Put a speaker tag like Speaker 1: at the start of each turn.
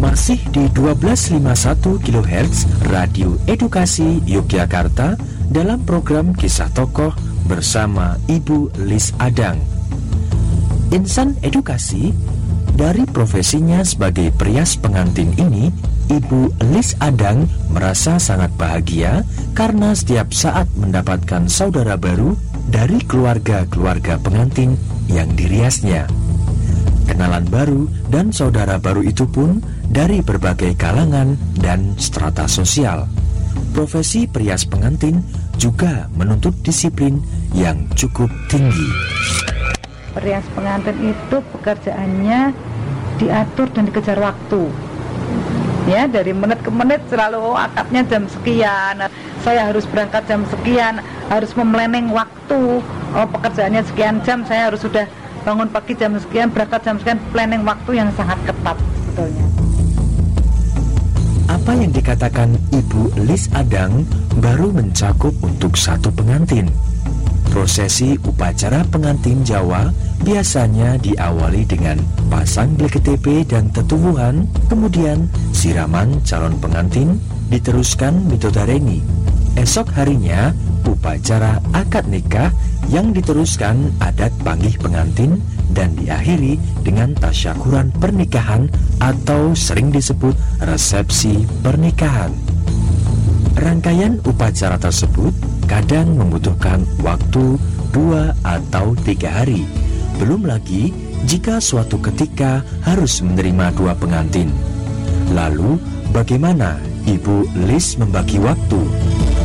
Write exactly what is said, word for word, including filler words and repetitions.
Speaker 1: Masih di dua belas lima puluh satu kilohertz Radio Edukasi Yogyakarta dalam program Kisah Tokoh bersama Ibu Lis Adang. Insan edukasi, dari profesinya sebagai perias pengantin ini, Ibu Lis Adang merasa sangat bahagia karena setiap saat mendapatkan saudara baru dari keluarga-keluarga pengantin yang diriasnya. Kenalan baru dan saudara baru itu pun dari berbagai kalangan dan strata sosial. Profesi perias pengantin juga menuntut disiplin yang cukup tinggi.
Speaker 2: Perias pengantin itu pekerjaannya diatur dan dikejar waktu. Ya, dari menit ke menit selalu oh, akadnya jam sekian. Saya harus berangkat jam sekian, harus memlanning waktu. Oh, pekerjaannya sekian jam, saya harus sudah bangun pagi jam sekian, berangkat jam sekian, planning waktu yang sangat ketat sebetulnya.
Speaker 1: Apa yang dikatakan Ibu Lis Adang baru mencakup untuk satu pengantin. Prosesi upacara pengantin Jawa biasanya diawali dengan pasang K T P dan tetuwuhan, kemudian siraman calon pengantin, diteruskan midodareni. Esok harinya upacara akad nikah yang diteruskan adat panggih pengantin dan diakhiri dengan tasyakuran pernikahan atau sering disebut resepsi pernikahan. Rangkaian upacara tersebut kadang membutuhkan waktu dua atau tiga hari. Belum lagi jika suatu ketika harus menerima dua pengantin. Lalu bagaimana Ibu Lis membagi waktu?